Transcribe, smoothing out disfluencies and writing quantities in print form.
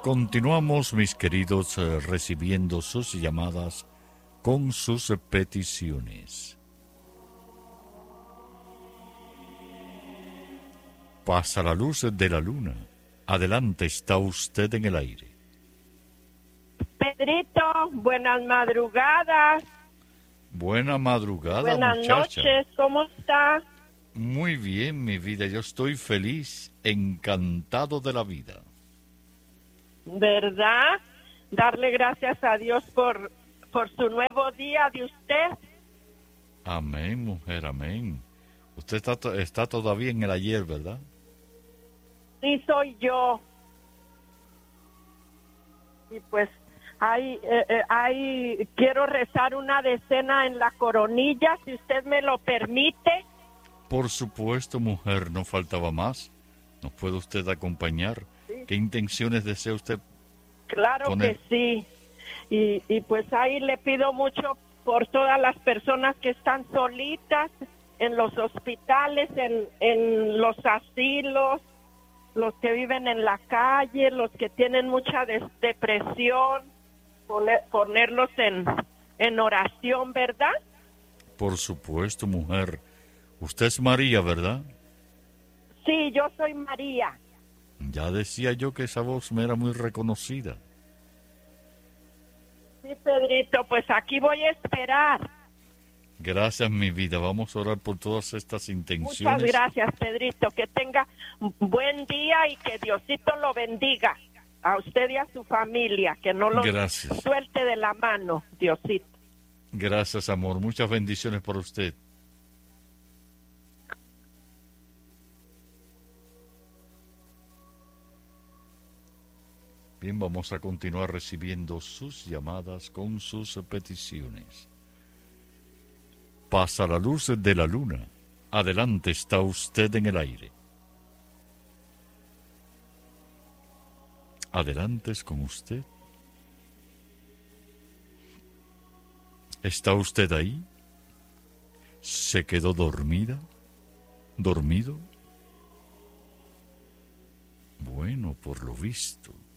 Continuamos, mis queridos, recibiendo sus llamadas con sus peticiones. Pasa la luz de la luna. Adelante, está usted en el aire. Pedrito, buenas madrugadas. Buena madrugada, Buenas muchacha. noches, ¿cómo está? Muy bien, mi vida. Yo estoy feliz, encantado de la vida. ¿Verdad? Darle gracias a Dios por su nuevo día de usted. Amén, mujer, amén. Usted está todavía en el ayer, ¿verdad? Sí, soy yo. Y pues ahí quiero rezar una decena en la coronilla, si usted me lo permite. Por supuesto, mujer, no faltaba más. ¿Nos puede usted acompañar? Sí. ¿Qué intenciones desea usted Claro poner? que sí. Y pues ahí le pido mucho por todas las personas que están solitas en los hospitales, en los asilos, los que viven en la calle, los que tienen mucha depresión, ponerlos en oración, ¿verdad? Por supuesto, mujer. Usted es María, ¿verdad? Sí, yo soy María. Ya decía yo que esa voz me era muy reconocida. Sí, Pedrito, pues aquí voy a esperar. Gracias, mi vida. Vamos a orar por todas estas intenciones. Muchas gracias, Pedrito. Que tenga buen día y que Diosito lo bendiga a usted y a su familia. Que no lo Gracias. suelte de la mano, Diosito. Gracias, amor. Muchas bendiciones para usted. Bien, vamos a continuar recibiendo sus llamadas con sus peticiones. Pasa la luz de la luna. Adelante, está usted en el aire. Adelante, es con usted. ¿Está usted ahí? ¿Se quedó dormida? ¿Dormido? Bueno, por lo visto.